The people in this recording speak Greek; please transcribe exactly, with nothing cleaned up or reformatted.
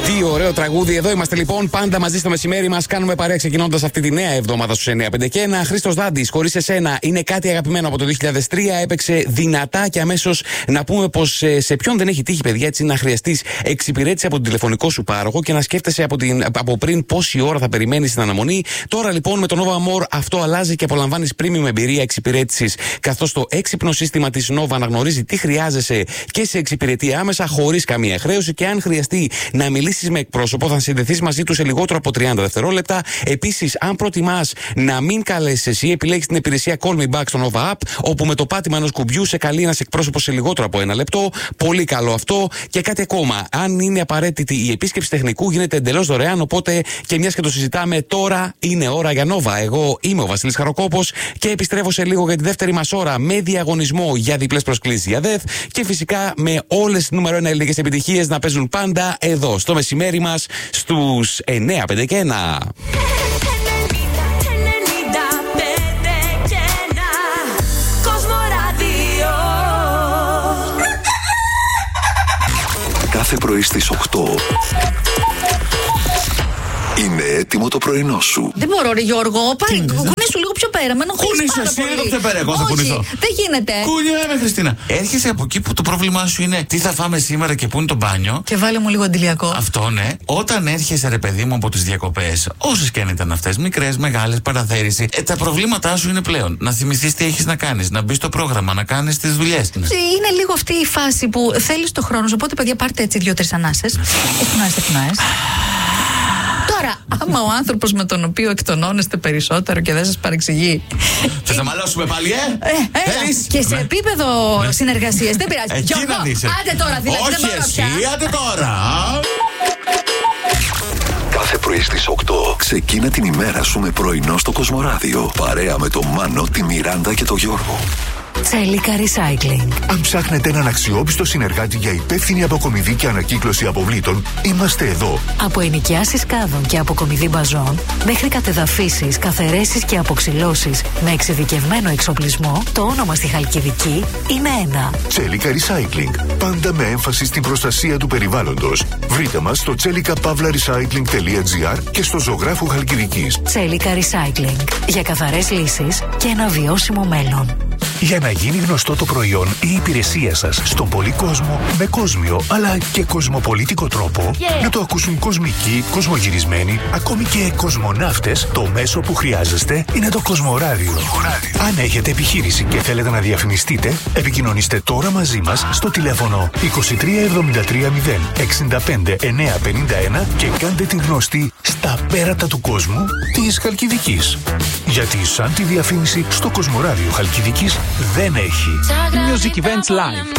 Τι ωραίο τραγούδι. Εδώ είμαστε λοιπόν, πάντα μαζί στο μεσημέρι μας. Κάνουμε παρέα ξεκινώντας αυτή τη νέα εβδομάδα στους εννιά πέντε και ένα. Χρήστος Δάντης, χωρίς εσένα είναι κάτι αγαπημένο από το δύο χιλιάδες τρία. Έπαιξε δυνατά και αμέσως να πούμε πως ε, σε ποιον δεν έχει τύχει, παιδιά, έτσι να χρειαστείς εξυπηρέτηση από τον τηλεφωνικό σου πάροχο και να σκέφτεσαι από, την, από πριν πόση ώρα θα περιμένεις την αναμονή. Τώρα λοιπόν με το Nova More αυτό αλλάζει και απολαμβάνεις premium εμπειρία εξυπηρέτησης. Καθώς το έξυπνο σύστημα της Nova αναγνωρίζει τι χρειάζεσαι και σε εξυπηρετεί άμεσα χωρίς καμία χρέωση. Και αν χρειαστεί να μιλήσεις με εκπρόσωπο, θα συνδεθείς μαζί του σε λιγότερο από τριάντα δευτερόλεπτα. Επίσης, αν προτιμάς να μην καλέσεις εσύ, επιλέγεις την υπηρεσία Call Me Back στο Nova App, όπου με το πάτημα ενός κουμπιού σε καλεί ένας εκπρόσωπος σε λιγότερο από ένα λεπτό. Πολύ καλό αυτό. Και κάτι ακόμα. Αν είναι απαραίτητη η επίσκεψη τεχνικού, γίνεται εντελώς δωρεάν. Οπότε, και μιας και το συζητάμε, τώρα είναι ώρα για Nova. Εγώ είμαι ο Βασίλης Χαροκόπος και επιστρέφω σε λίγο για τη δεύτερη μας ώρα με διαγωνισμό για διπλές προσκλήσεις για ΔΕΘ και φυσικά με όλες τις νούμερο ένα ελληνικές επιτυχίες να παίζουν πάντα εδώ στο μεσημέρι μας στους εννιά πέντε και ένα. Κάθε πρωί στις οκτώ είναι έτοιμο το πρωινό σου. Δεν μπορώ, ρε Γιώργο. Πάρε, κουνήσου λίγο πιο πέρα. Με ενοχλείς πάρα εσύ, πολύ. λίγο πιο πέρα. Εγώ θα κουνηθώ. Δεν γίνεται. Κουνιέμαι, Χριστίνα. Έρχεσαι από εκεί που το πρόβλημά σου είναι τι θα φάμε σήμερα και πού είναι το μπάνιο. Και βάλε μου λίγο αντιλιακό. Αυτό ναι. Όταν έρχεσαι, ρε παιδί μου, από τις διακοπές, όσες και αν ήταν αυτές, μικρές, μεγάλες, παραθέρηση, ε, τα προβλήματά σου είναι πλέον να θυμηθείς τι έχεις να κάνεις, να μπεις στο πρόγραμμα, να κάνεις τις δουλειές. Είναι λίγο αυτή η φάση που θέλεις το χρόνο σου. Οπότε, παιδιά, πάρτε έτσι δύο-τρεις ανάσες. Εκπνάες, εκπνάες. Τώρα, άμα ο άνθρωπος με τον οποίο εκτονώνεστε περισσότερο και δεν σας παρεξηγεί. Θες να μαλώσουμε πάλι, ε? ε έλα, και σε ναι. επίπεδο ναι. συνεργασίας, δεν πειράζει. Εκεί Γιώργο, να δεις. άντε τώρα, δηλαδή. Όχι δεν εσύ, άντε τώρα. Κάθε πρωί στις οκτώ ξεκίνα την ημέρα σου με πρωινό στο Κοσμοράδιο. Παρέα με τον Μάνο, τη Μιράντα και τον Γιώργο. Τσέλικα Recycling. Αν ψάχνετε έναν αξιόπιστο συνεργάτη για υπεύθυνη αποκομιδή και ανακύκλωση αποβλήτων, είμαστε εδώ. Από ενοικιάσεις κάδων και αποκομιδή μπαζών, μέχρι κατεδαφίσεις, καθαιρέσεις και αποξυλώσεις με εξειδικευμένο εξοπλισμό, το όνομα στη Χαλκιδική είναι ένα. Τσέλικα Recycling. Πάντα με έμφαση στην προστασία του περιβάλλοντος. Βρείτε μας στο τσέλικα παύλα recycling τελεία τζι άρ και στο Ζωγράφου Χαλκιδικής. Τσέλικα Recycling. Για καθαρές λύσεις και ένα βιώσιμο μέλλον. Για να γίνει γνωστό το προϊόν ή η υπηρεσία σας στον πολύ κόσμο με κόσμιο αλλά και κοσμοπολίτικο τρόπο, yeah. να το ακούσουν κοσμικοί, κοσμογυρισμένοι, ακόμη και κοσμοναύτες, το μέσο που χρειάζεστε είναι το Κοσμοράδιο. Αν έχετε επιχείρηση και θέλετε να διαφημιστείτε, επικοινωνήστε τώρα μαζί μας στο τηλέφωνο είκοσι τρία εβδομήντα τρία μηδέν εξήντα πέντε εννιακόσια πενήντα ένα και κάντε την γνωστή στα πέρατα του κόσμου της Χαλκιδικής. Γιατί σαν τη διαφήμιση στο Κοσμοράδιο Χαλκιδικής δεν έχει. Music Events Live.